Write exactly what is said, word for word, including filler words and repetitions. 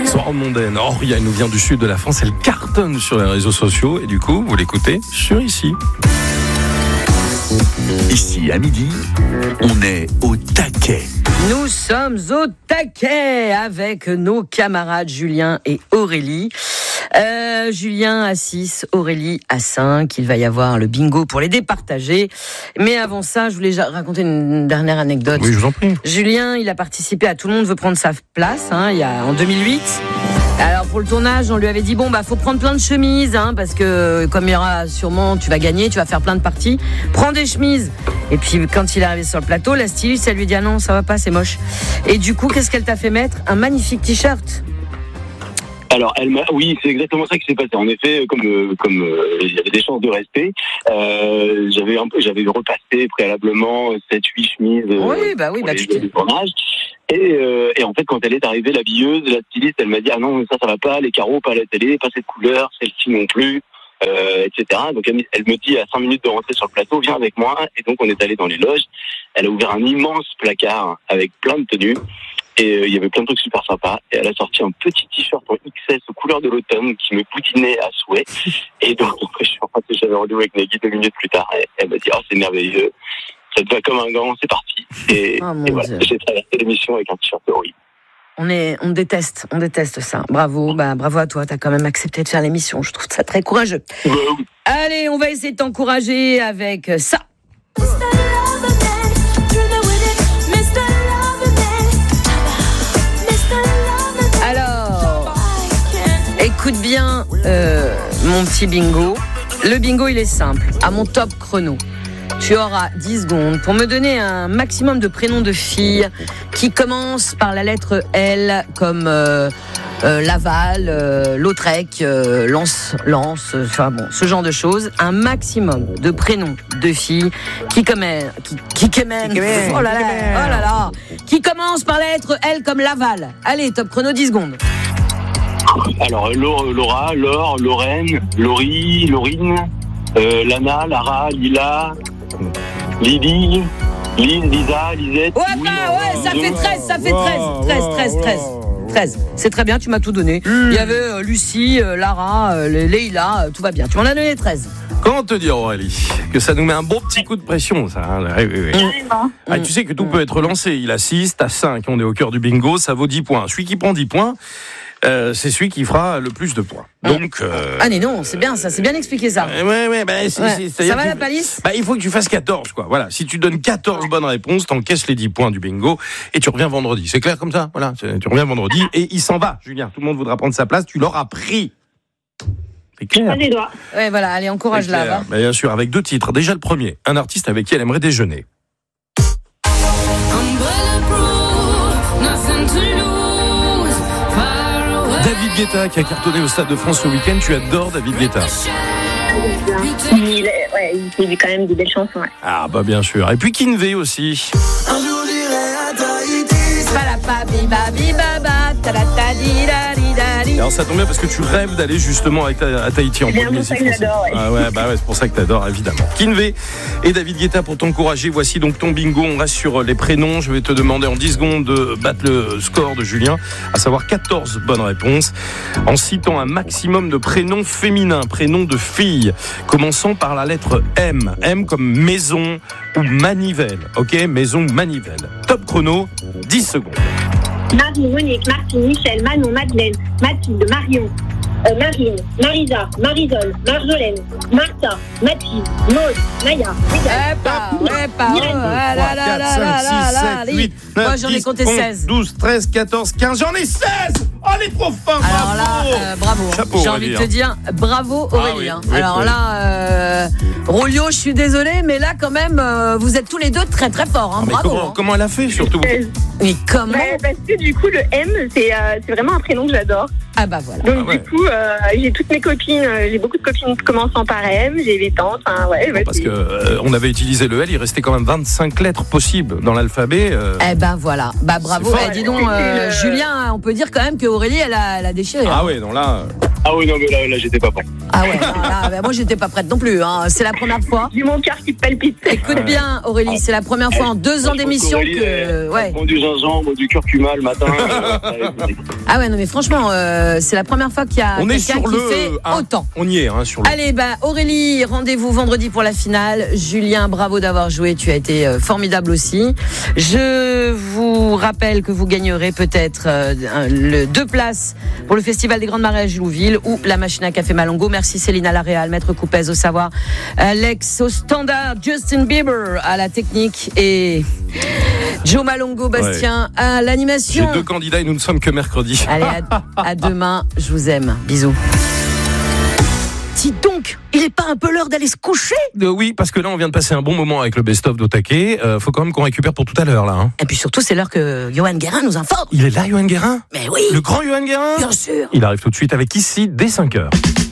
Soir mondaine. Auria, elle nous vient du sud de la France. Elle cartonne sur les réseaux sociaux. Et du coup, vous l'écoutez sur Ici. Ici, à midi, on est au taquet. Nous sommes au taquet avec nos camarades Julien et Aurélie. Euh, Julien à six, Aurélie à cinq. Il va y avoir le bingo pour les départager. Mais avant ça, je voulais raconter une dernière anecdote. Oui, je vous en prie. Julien, il a participé à Tout le monde veut prendre sa place, hein, il y a, en deux mille huit. Alors pour le tournage, on lui avait dit bon bah faut prendre plein de chemises, hein, parce que comme il y aura sûrement, tu vas gagner, tu vas faire plein de parties. Prends des chemises. Et puis quand il est arrivé sur le plateau, la styliste elle lui dit ah non ça va pas, c'est moche. Et du coup qu'est-ce qu'elle t'a fait mettre? Un magnifique t-shirt. Alors, elle m'a, oui, c'est exactement ça qui s'est passé. En effet, comme euh, comme euh, il y avait des chances de rester, euh, j'avais un peu, j'avais repassé préalablement sept huit chemises. Euh, oui, bah oui, bah tu t'es. Tournage. Et, euh, et en fait, quand elle est arrivée, l'habilleuse, la styliste, elle m'a dit ah non, ça, ça va pas, les carreaux, pas la télé, pas cette couleur, celle-ci non plus, euh, et cetera. Donc, elle, elle me dit à cinq minutes de rentrer sur le plateau, viens avec moi. Et donc, on est allé dans les loges. Elle a ouvert un immense placard avec plein de tenues. Et euh, il y avait plein de trucs super sympas. Et elle a sorti un petit t-shirt en X S aux couleurs de l'automne qui me boudinait à souhait. Et donc, je suis en train de j'avais rendez-vous avec Nagui deux minutes plus tard. Et elle m'a dit, oh, c'est merveilleux. Ça te va comme un gant, c'est parti. Et, oh, et voilà, j'ai traversé l'émission avec un t-shirt horrible. On est, on déteste, on déteste ça. Bravo, bah, bravo à toi. T'as quand même accepté de faire l'émission. Je trouve ça très courageux. Bah, oui. Allez, on va essayer de t'encourager avec ça. Écoute bien euh, mon petit bingo. Le bingo il est simple. À mon top chrono, tu auras dix secondes pour me donner un maximum de prénoms de filles qui commencent par la lettre L comme euh, euh, Laval, euh, Lautrec, euh, Lance, Lance, enfin bon, ce genre de choses. Un maximum de prénoms de filles qui commènent, qui, qui commènent, oh là là, oh là là, qui commencent par la lettre L comme Laval. Allez, top chrono dix secondes. Alors, Laura, Laure, Lorraine, Laurie, Laurine, euh, Lana, Lara, Lila, Lily, Lise, Lisa, Lisette. Ouais, bah, ouais, ça fait treize, ça fait treize, treize, treize, treize, treize. C'est très bien, tu m'as tout donné. Il y avait euh, Lucie, euh, Lara, euh, Leïla, euh, tout va bien. Tu m'en as donné treize. Comment te dire, Aurélie, que ça nous met un bon petit coup de pression, ça. Hein, oui, oui, oui. Ah, tu sais que tout peut être lancé. Il a six, t'as cinq, on est au cœur du bingo, ça vaut dix points. Celui qui prend dix points, Euh, c'est celui qui fera le plus de points. Donc, euh, ah mais non, c'est bien ça, c'est bien expliqué ça. Euh, ouais, ouais, bah, c'est, ouais. c'est, c'est, ça va tu, la palisse bah, il faut que tu fasses quatorze, quoi. Voilà. Si tu donnes quatorze ouais. bonnes réponses, t'encaisses les dix points du bingo et tu reviens vendredi. C'est clair comme ça? Voilà. Tu reviens vendredi et il s'en va, Julien. Tout le monde voudra prendre sa place, tu l'auras pris. C'est clair. Des doigts. Ouais, voilà, allez, encourage-la. Va. Bah, bien sûr, avec deux titres. Déjà le premier, un artiste avec qui elle aimerait déjeuner. David Guetta qui a cartonné au Stade de France ce week-end. Tu adores David Guetta. Il, est, ouais, il fait quand même des belles chansons. Ouais. Ah bah bien sûr. Et puis Kinvé aussi. Un jour j'irai à Tahiti. Alors ça tombe bien parce que tu rêves d'aller justement avec ta, à Tahiti en Polynésie française. Ouais. Ah ouais, bah ouais, c'est pour ça que t'adores évidemment. Kinvé et David Guetta pour t'encourager. Voici donc ton bingo. On reste sur les prénoms. Je vais te demander en dix secondes de battre le score de Julien, à savoir quatorze bonnes réponses, en citant un maximum de prénoms féminins, prénoms de filles, commençant par la lettre M. M comme maison ou manivelle. Ok, maison ou manivelle. Top chrono, dix secondes. Marie, Monique, Martine, Michel, Manon, Madeleine, Mathilde, Marion, euh, Marine, Marisa, Marisol, Marjolaine, Martha, Mathilde, Maud, Naya, Eh pas, ouais pas, oh là là là là là là. Moi j'en ai compté seize. douze, treize, quatorze, quinze, j'en ai seize. Oh les trop forts. Alors là, euh, bravo. Chapeau, j'ai envie de te dire bravo Aurélie. Ah, oui, oui, Alors oui. là, euh, Rolio, je suis désolée, mais là quand même, euh, vous êtes tous les deux très très forts. Hein, mais bravo. comment, hein. comment elle a fait surtout? Mais comment? Ouais, parce que du coup, le M, c'est, euh, c'est vraiment un prénom que j'adore. Ah bah voilà. Donc Ah ouais. du coup, euh, j'ai toutes mes copines, euh, j'ai beaucoup de copines commençant par M, j'ai mes tantes, enfin ouais. ouais Parce c'est... que euh, on avait utilisé le L, il restait quand même vingt-cinq lettres possibles dans l'alphabet. Euh... Eh ben voilà. Bah bravo. C'est fort. Eh, dis donc, euh, Euh, Julien, on peut dire quand même que Aurélie, elle a, elle a déchiré. Ah hein. ouais, donc là. Ah oui, non, mais là, là j'étais pas prêt. Ah ouais, non, là, bah, moi j'étais pas prête non plus. Hein. C'est la première fois. J'ai mon cœur qui palpite. Écoute bien, Aurélie, c'est la première fois en deux ans d'émission Aurélie, que. euh, Ouais. Prends du gingembre, du curcuma le matin. euh, Ah ouais, non, mais franchement, euh, c'est la première fois qu'il y a On est quelqu'un sur qui le fait hein, autant. On y est hein, sur le. Allez, bah Aurélie, rendez-vous vendredi pour la finale. Julien, bravo d'avoir joué, tu as été euh, formidable aussi. Je vous rappelle que vous gagnerez peut-être euh, le deux places pour le Festival des Grandes Marées à Gilouville ou la machine à café Malongo. Merci Céline à la Réal, Maître Coupez au savoir, Alex au standard, Justin Bieber à la technique et Joe Malongo, Bastien ouais. à l'animation. J'ai deux candidats et nous ne sommes que mercredi. Allez, à, à demain, je vous aime. Bisous. Dis donc, il n'est pas un peu l'heure d'aller se coucher ? euh, Oui, parce que là, on vient de passer un bon moment avec le best-of d'Otake. Euh, faut quand même qu'on récupère pour tout à l'heure, là. Hein. Et puis surtout, c'est l'heure que Johan Guérin nous informe. Il est là, Johan Guérin ? Mais oui. Le grand Johan Guérin ? Bien sûr. Il arrive tout de suite avec Ici, dès cinq heures.